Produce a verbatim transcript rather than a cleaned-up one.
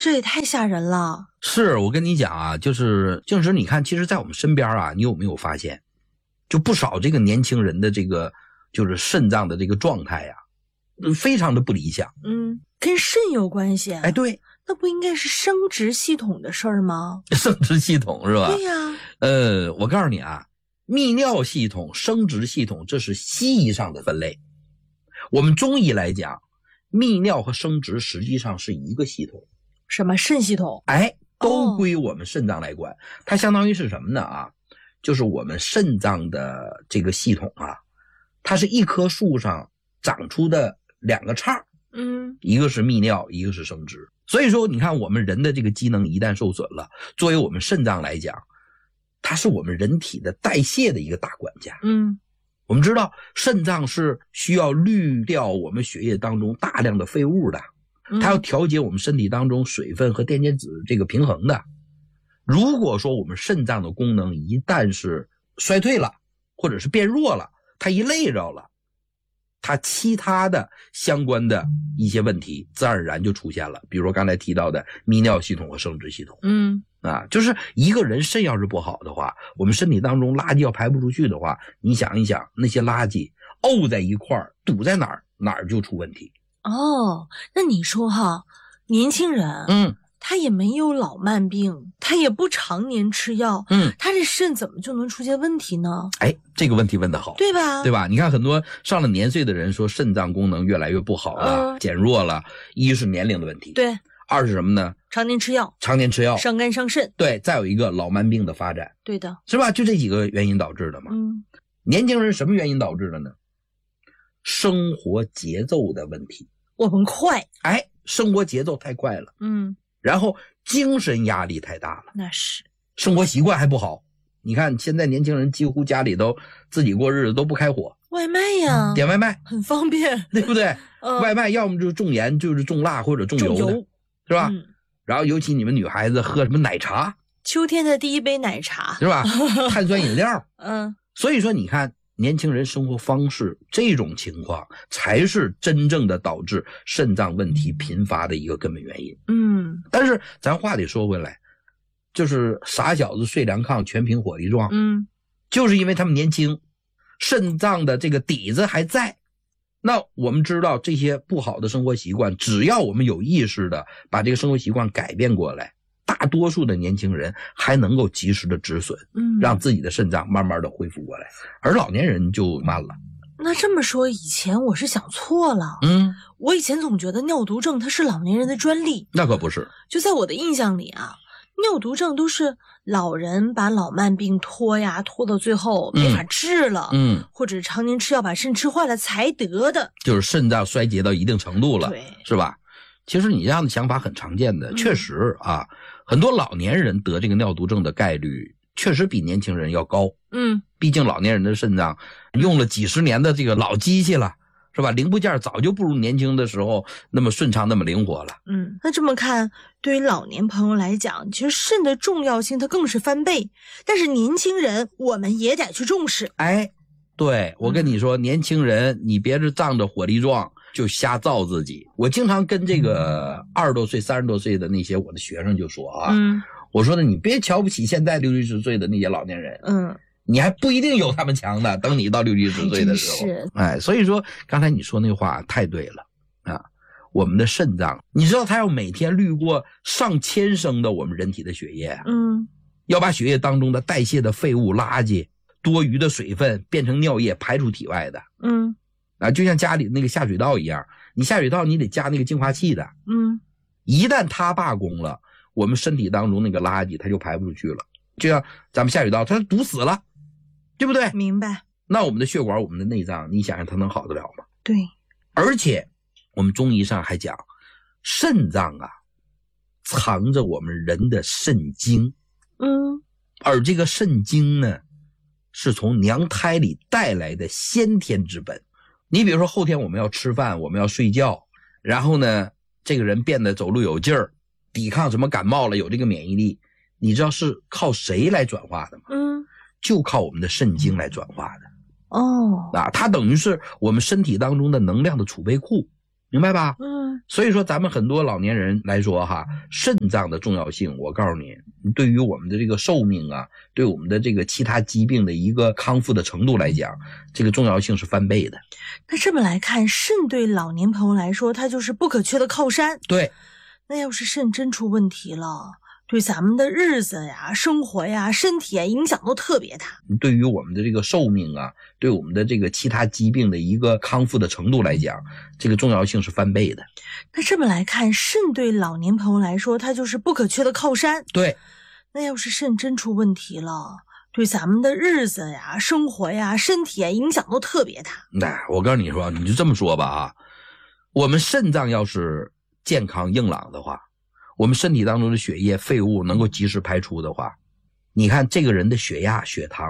这也太吓人了。 是，我跟你讲啊，就是静时你看，其实在我们身边啊，你有没有发现，就不少这个年轻人的这个就是肾脏的这个状态呀、啊，非常的不理想。 嗯，跟肾有关系啊？ 哎，对， 那不应该是生殖系统的事儿吗？ 生殖系统是吧？ 对呀、啊。 呃，我告诉你啊，泌尿系统、生殖系统，这是西医上的分类。我们中医来讲，泌尿和生殖实际上是一个系统。 什么肾系统？ 哎，都归我们肾脏来管。哦、它相当于是什么呢啊？就是我们肾脏的这个系统啊，它是一棵树上长出的两个杈， 嗯， 一个是泌尿，一个是生殖。所以说，你看我们人的这个机能一旦受损了，作为我们肾脏来讲，它是我们人体的代谢的一个大管家。 嗯， 我们知道肾脏是需要滤掉我们血液当中大量的废物的，它要调节我们身体当中水分和电解质这个平衡的。如果说我们肾脏的功能一旦是衰退了，或者是变弱了，它一累着了，它其他的相关的一些问题自然而然就出现了，比如说刚才提到的泌尿系统和生殖系统。 嗯， 啊，就是一个人肾要是不好的话，我们身体当中垃圾要排不出去的话，你想一想，那些垃圾沤在一块儿，堵在哪儿，哪儿就出问题。 哦，那你说哈，年轻人， 嗯， 他也没有老慢病，他也不常年吃药， 嗯， 他这肾怎么就能出现问题呢？ 哎，这个问题问得好， 对吧？ 对吧？你看很多上了年岁的人说肾脏功能越来越不好了，嗯、减弱了，一是年龄的问题， 对。 二是什么呢？ 常年吃药， 常年吃药， 伤肝伤肾。 对，再有一个老慢病的发展， 对的， 是吧？就这几个原因导致的嘛。 嗯， 年轻人什么原因导致的呢？生活节奏的问题。 我们快， 哎，生活节奏太快了， 嗯， 然后精神压力太大了， 那是， 生活习惯还不好。你看现在年轻人几乎家里都自己过日子都不开火， 外卖呀， 点外卖很方便， 对不对？ 嗯、 外卖要么就是重盐，就是重辣或者重油的， 重油是吧？ 嗯， 然后尤其你们女孩子喝什么奶茶， 秋天的第一杯奶茶， 是吧？碳酸饮料， 嗯， 所以说你看年轻人生活方式这种情况，才是真正的导致肾脏问题频发的一个根本原因。 嗯， 但是咱话得说回来，就是傻小子睡凉炕全凭火力壮， 嗯， 就是因为他们年轻，肾脏的这个底子还在。那我们知道这些不好的生活习惯，只要我们有意识的把这个生活习惯改变过来，大多数的年轻人还能够及时的止损， 嗯， 让自己的肾脏慢慢的恢复过来，而老年人就慢了。 那这么说，以前我是想错了。 嗯， 我以前总觉得尿毒症它是老年人的专利， 那可不是。 就在我的印象里啊，尿毒症都是老人把老慢病拖呀拖到最后没法治了， 嗯， 或者常年吃药把肾吃坏了才得的， 就是肾脏衰竭到一定程度了， 对， 是吧？其实你这样的想法很常见的，嗯、确实啊，很多老年人得这个尿毒症的概率确实比年轻人要高。 嗯， 毕竟老年人的肾脏用了几十年的这个老机器了，是吧？零部件早就不如年轻的时候那么顺畅，那么灵活了。 嗯，那这么看，对于老年朋友来讲，其实肾的重要性它更是翻倍。但是年轻人，我们也得去重视。 哎，对，我跟你说，嗯、年轻人，你别是仗着火力壮就瞎造自己。我经常跟这个二十多岁、三十多岁的那些我的学生就说啊， 嗯， 我说呢，你别瞧不起现在六七十岁的那些老年人， 嗯。 你还不一定有他们强的，等你到六七十岁的时候，哎，所以说刚才你说那话太对了啊！我们的肾脏，你知道它要每天滤过上千升的我们人体的血液， 嗯， 要把血液当中的代谢的废物、垃圾、多余的水分变成尿液排出体外的， 嗯， 啊，就像家里那个下水道一样，你下水道你得加那个净化器的， 嗯， 一旦它罢工了，我们身体当中那个垃圾它就排不出去了，就像咱们下水道它堵死了。对不对？ 明白。 那我们的血管，我们的内脏，你想想它能好得了吗？ 对。 而且我们中医上还讲，肾脏啊藏着我们人的肾精。 嗯。 而这个肾精呢，是从娘胎里带来的先天之本。你比如说后天我们要吃饭，我们要睡觉，然后呢，这个人变得走路有劲儿，抵抗什么感冒了，有这个免疫力，你知道是靠谁来转化的吗？ 嗯。 就靠我们的肾精来转化的。 哦， 啊，它等于是我们身体当中的能量的储备库，明白吧？ 嗯， 所以说咱们很多老年人来说哈，肾脏的重要性，我告诉你，对于我们的这个寿命啊，对我们的这个其他疾病的一个康复的程度来讲，这个重要性是翻倍的。 那这么来看，肾对老年朋友来说，它就是不可缺的靠山。 对， 那要是肾真出问题了，对咱们的日子呀、生活呀、身体啊影响都特别大。 对于我们的这个寿命啊，对我们的这个其他疾病的一个康复的程度来讲，这个重要性是翻倍的。 那这么来看，肾对老年朋友来说，它就是不可缺的靠山。 对， 那要是肾真出问题了，对咱们的日子呀、生活呀、身体啊影响都特别大。 那我告诉你说，你就这么说吧啊，我们肾脏要是健康硬朗的话，我们身体当中的血液废物能够及时排出的话，你看这个人的血压血糖